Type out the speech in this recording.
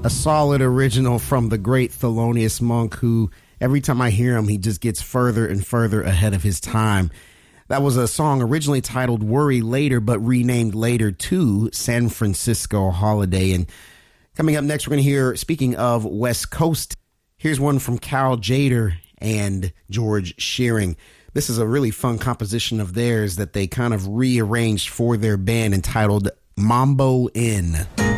A solid original from the great Thelonious Monk, who every time I hear him, he just gets further and further ahead of his time. That was a song originally titled Worry Later, but renamed later to San Francisco Holiday. And coming up next, we're going to hear, speaking of West Coast, here's one from Cal Tjader and George Shearing. This is a really fun composition of theirs that they kind of rearranged for their band entitled Mambo Inn.